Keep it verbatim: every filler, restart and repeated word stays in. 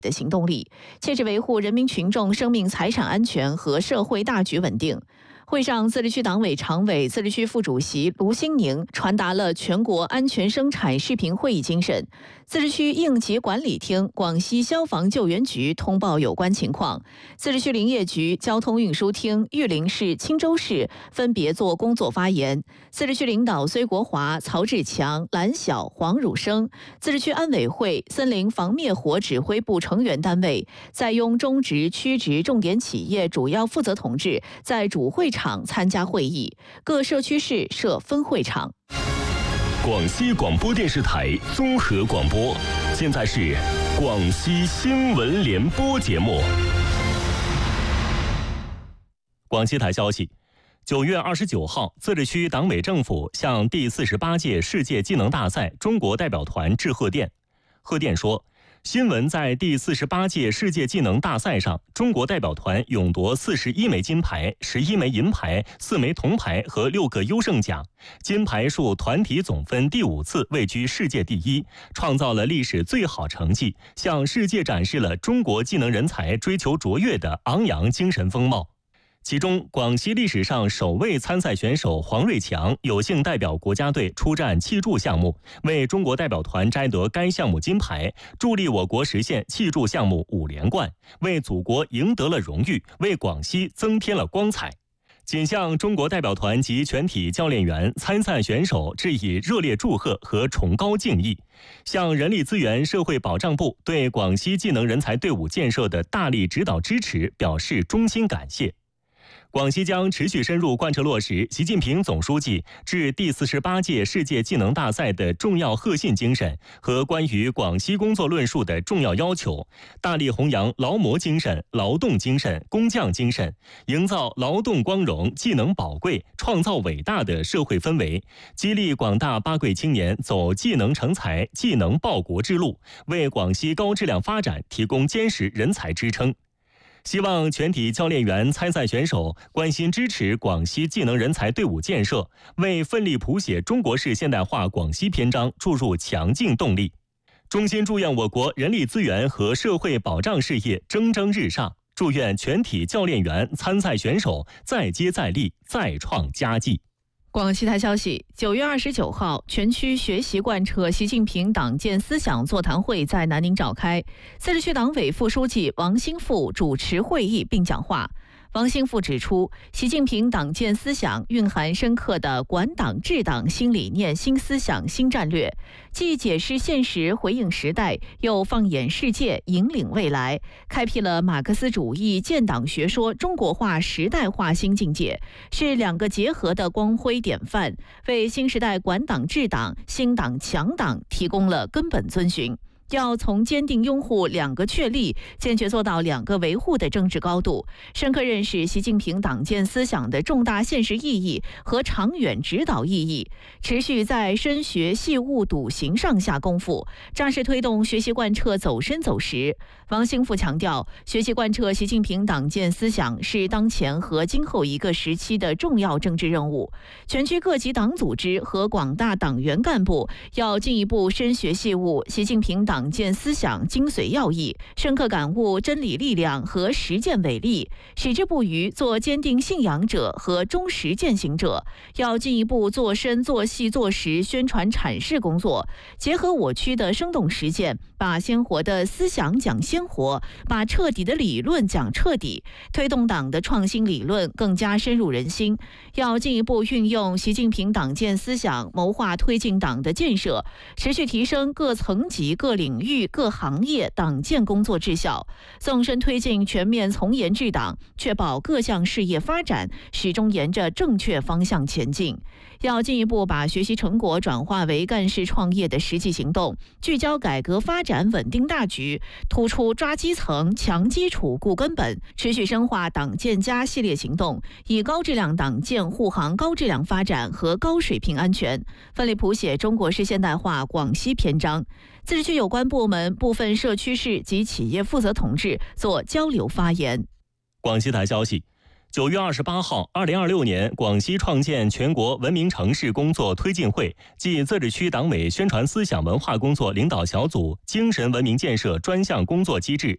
的行动力，切实维护人民群众生命财产安全和社会大局稳定。会上，自治区党委常委、自治区副主席卢兴宁传达了全国安全生产视频会议精神。自治区应急管理厅、广西消防救援局通报有关情况，自治区林业局、交通运输厅、玉林市、钦州市分别作工作发言。自治区领导崔国华、曹志强、蓝晓、黄汝生，自治区安委会、森林防灭火指挥部成员单位、在庸中直、区直重点企业主要负责同志在主会场参加会议，各社区市设分会场。 广西广播电视台综合广播，现在是广西新闻联播节目。广西台消息，九月二十九号，自治区党委政府向第四十八届世界技能大赛中国代表团致贺电。贺电说，新闻在第四十八届世界技能大赛上，中国代表团勇夺四十一枚金牌、十一枚银牌、四枚铜牌和六个优胜奖，金牌数团体总分第五次位居世界第一，创造了历史最好成绩，向世界展示了中国技能人才追求卓越的昂扬精神风貌。其中，广西历史上首位参赛选手黄瑞强有幸代表国家队出战气柱项目，为中国代表团摘得该项目金牌，助力我国实现气柱项目五连冠，为祖国赢得了荣誉，为广西增添了光彩。仅向中国代表团及全体教练员、参赛选手致以热烈祝贺和崇高敬意，向人力资源社会保障部对广西技能人才队伍建设的大力指导支持表示衷心感谢。广西将持续深入贯彻落实习近平总书记致第四十八届世界技能大赛的重要贺信精神和关于广西工作论述的重要要求，大力弘扬劳模精神、劳动精神、工匠精神，营造劳动光荣、技能宝贵、创造伟大的社会氛围，激励广大八贵青年走技能成才、技能报国之路，为广西高质量发展提供坚实人才支撑。希望全体教练员、参赛选手关心支持广西技能人才队伍建设，为奋力谱写中国式现代化广西篇章注入强劲动力。衷心祝愿我国人力资源和社会保障事业蒸蒸日上，祝愿全体教练员、参赛选手再接再厉，再创佳绩。 广西台消息，九月二十九号，全区学习贯彻习近平党建思想座谈会在南宁召开，自治区党委副书记王兴富主持会议并讲话。王兴富指出，习近平党建思想蕴含深刻的管党治党新理念、新思想、新战略，既解释现实、回应时代，又放眼世界、引领未来，开辟了马克思主义建党学说中国化时代化新境界，是两个结合的光辉典范，为新时代管党治党、新党强党提供了根本遵循。要从坚定拥护两个确立，坚决做到两个维护的政治高度，深刻认识习近平党建思想的重大现实意义和长远指导意义，持续在深学细悟笃行上下功夫，扎实推动学习贯彻走深走实。王兴富强调，学习贯彻习近平党建思想是当前和今后一个时期的重要政治任务，全区各级党组织和广大党员干部要进一步深学细悟习近平党党建思想精髓要义，深刻感悟真理力量和实践伟力，矢志不渝做坚定信仰者和忠实践行者。要进一步做深做细做实宣传阐释工作，结合我区的生动实践，把鲜活的思想讲鲜活，把彻底的理论讲彻底，推动党的创新理论更加深入人心。要进一步运用习近平党建思想，谋划推进党的建设，持续提升各层级各领域各行业党建工作质效，纵深推进全面从严治党，确保各项事业发展始终沿着正确方向前进。要进一步把学习成果转化为干事创业的实际行动，聚焦改革发展稳定大局，突出抓基层强基础固根本，持续深化党建加系列行动，以高质量党建护航高质量发展和高水平安全，奋力谱写中国式现代化广西篇章。自治区有关部门、部分社区市及企业负责同志做交流发言。 广西台消息，九月二十八号，二零二六年广西创建全国文明城市工作推进会暨自治区党委宣传思想文化工作领导小组精神文明建设专项工作机制